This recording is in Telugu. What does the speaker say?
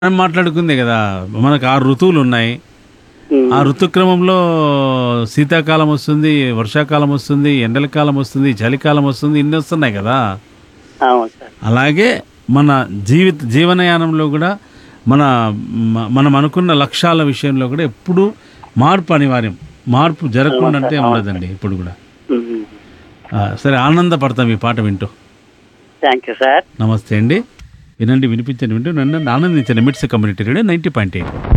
మనం మాట్లాడుకుందే కదా, మనకు 6 ఋతువులు ఉన్నాయి. ఆ హ్మ్. ఋతుక్రమంలో శీతాకాలం వస్తుంది, వర్షాకాలం వస్తుంది, ఎండల కాలం వస్తుంది, చలికాలం వస్తుంది, ఇన్ని వస్తున్నాయి కదా. అవును సార్. అలాగే మన జీవనయానంలో కూడా మన మనం అనుకున్న లక్ష్యాల విషయంలో కూడా ఎప్పుడూ మార్పు అనివార్యం. మార్పు అవును జరగకుండా సార్. అంటే అవును సార్. ఉండదండి ఇప్పుడు కూడా. హుహు. సరే, ఆనందపడతాం ఈ పాట వింటూ. Thank you sir. నమస్తే అండి. వినండి, వినిపించండి, వింటూ నన్ను ఆనందించండి. మిట్స్ కమ్యూనిటీ రేడియో 90.8.